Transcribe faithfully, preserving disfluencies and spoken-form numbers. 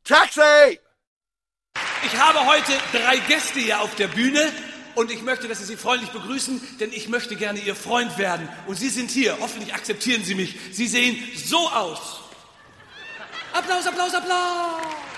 Taxi! Ich habe heute drei Gäste hier auf der Bühne und ich möchte, dass Sie sie freundlich begrüßen, denn ich möchte gerne Ihr Freund werden. Und Sie sind hier. Hoffentlich akzeptieren Sie mich. Sie sehen so aus. Applaus, Applaus, Applaus!